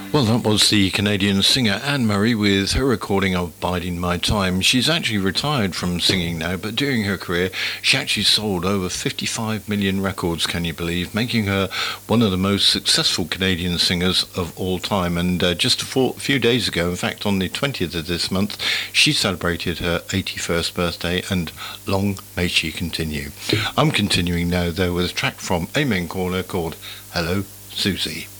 Well, that was the Canadian singer Anne Murray with her recording of Biding My Time. She's actually retired from singing now, but during her career, she actually sold over 55 million records, can you believe, making her one of the most successful Canadian singers of all time. And just a few days ago, in fact, on the 20th of this month, she celebrated her 81st birthday, and long may she continue. I'm continuing now, though, with a track from Amen Corner called Hello, Susie.